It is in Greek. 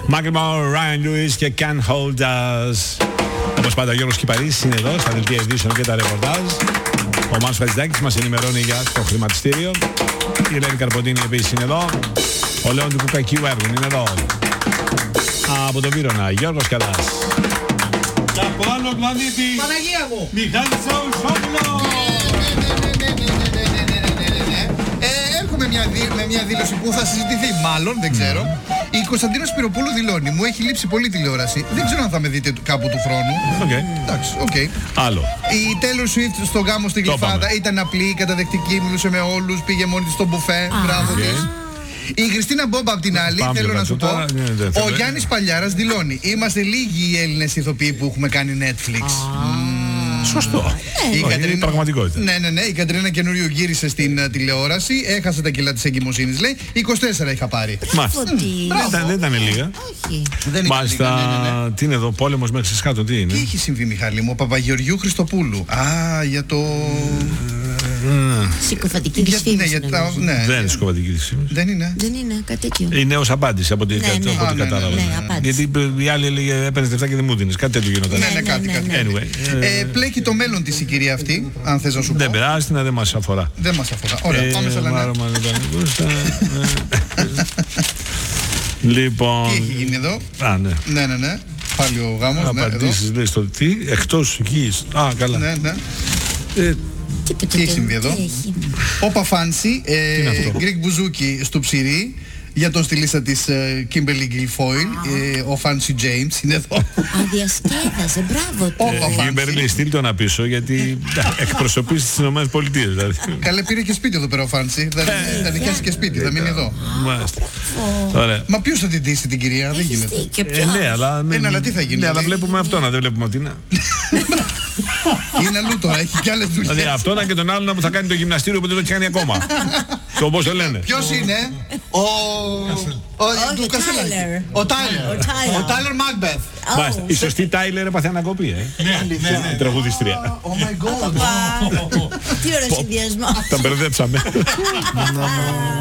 Macklemore, Ryan Lewis και Can't Hold Us. Όπως πάντα, ο Γιώργος Κυπαρής είναι εδώ στα δελτία ειδήσεων και τα ρεπορτάζ. Ο Μάνος Χατζηδάκης μας ενημερώνει για το χρηματιστήριο. Η Ελένη Καρποντίνη επίσης είναι εδώ. Ο Λέων του Κουκακίου Έργων είναι εδώ. Από τον Βύρωνα, Γιώργος Καλάς. Και από άλλο πλανήτη, Παναγία μου! Μιχάλης Σαουσόπουλος. Έρχομαι με μια δήλωση που θα συζητηθεί, μάλλον, δεν ξέρω. Η Κωνσταντίνα Σπυροπούλου δηλώνει: μου έχει λείψει πολύ τηλεόραση. Δεν ξέρω αν θα με δείτε κάπου του χρόνου. Εντάξει, οκ. Άλλο. Η Taylor Swift στο γάμο στην Γλυφάδα ήταν απλή, καταδεκτική, μιλούσε με όλους, πήγε μόνη της στο μπουφέ. Μπράβο της. Η Χριστίνα Μπόμπα απ' την άλλη, θέλω να σου πω, ο Γιάννης Παλιάρας δηλώνει: είμαστε λίγοι οι Έλληνες ηθοποιοί που έχουμε κάνει Netflix. Σωστό. Είναι πραγματικότητα. Ναι. Η Κατρίνα καινούριο γύρισε στην τηλεόραση. Έχασε τα κιλά της εγκυμοσύνης, λέει. 24 είχα πάρει. Μάλιστα. Δεν ήταν λίγα. Όχι. Μάλιστα. Τι είναι εδώ, πόλεμος μέχρι σκάτω, τι είναι. Τι έχει συμβεί, Μιχάλη μου? Ο Παπαγεωργιού Χριστοπούλου. Για το. Συκοφαντική δυσφήμιση. Δεν είναι συκοφαντική δυσφήμιση. Δεν είναι. Δεν είναι κάτι τέτοιο. Η νέος απάντηση από ό,τι κατάλαβα. Γιατί η άλλη έλεγε έπαιρνες λεφτά και δεν μου δίνεις. Κάτι τέτοιο γινόταν. Ναι, κάτι. Πλέκει το μέλλον της η κυρία αυτή, αν θες να σου πω. Δεν περάσει, δεν μας αφορά. Δεν μας αφορά. Ωραία, πάμε σε άλλα. Λοιπόν. Τι έχει γίνει εδώ? Ναι. Πάλι ο γάμος. Απαντήσεις λέει στο τι, εκτός γης. Καλά. Ναι. Τι έχει συμβεί εδώ? Όπα Φάνση, Γκρικ Μπουζούκι στο ψυρί. Για τον στυλίστα της Kimberly Guilfoyle, ο Φάνσι James είναι εδώ. Αδιασκέδαζε, μπράβο του. Kimberly, στείλ το να πίσω, γιατί εκπροσωπείς τις Ηνωμένες Πολιτείες. Καλέ, πήρε και σπίτι εδώ πέρα ο Φάνσι. Θα νοικιάσει και σπίτι, θα μείνει εδώ. Μα ποιος θα την ντύσει την κυρία? Δεν γίνεται. Ναι, αλλά τι θα γίνει? Ναι, αλλά βλέπουμε αυτόν, δεν βλέπουμε αυτήν. Είναι αλλού τώρα, έχει κι άλλες δουλειές. Δηλαδή αυτόν και τον άλλον που θα κάνει το γυμναστήριο που δεν το έχει κάνει ακόμα. Το πώς το λένε. Ποιος είναι? Ο Τάιλερ. Ο Τάιλερ Μάκμπεθ. Μάλιστα. Η σωστή Τάιλερ έπαθε ανακοπή, Ναι. Τραγουδιστρία. Oh my god. Τι ωραίο συνδυασμό. Τα μπερδέψαμε.